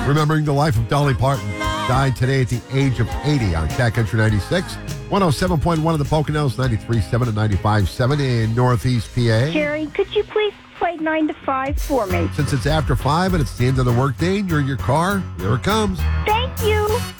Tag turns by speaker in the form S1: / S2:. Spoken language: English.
S1: Remembering the life of Dolly Parton. Died today at the age of 80 on Cat Country 96. 107.1 of the Poconos, 93.7 and 95.7 in Northeast PA.
S2: Jerry, could you please play 9 to 5 for me?
S1: Since it's after 5 and it's the end of the workday and you're in your car, here it comes.
S2: Thank you.